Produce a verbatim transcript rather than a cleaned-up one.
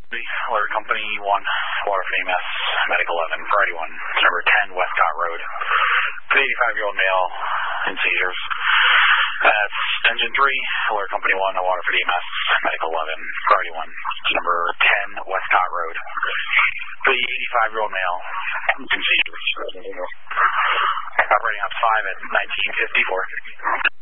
Alert Company one, Water for E M S, Medic eleven, Priority one, number ten, Westcott Road. eighty-five-year-old male in seizures. That's Engine three, Alert Company one, Water for E M S, Medic eleven, Priority one, number ten, Westcott Road. The eighty-five-year-old male in seizures. Operating on five at nineteen fifty-four.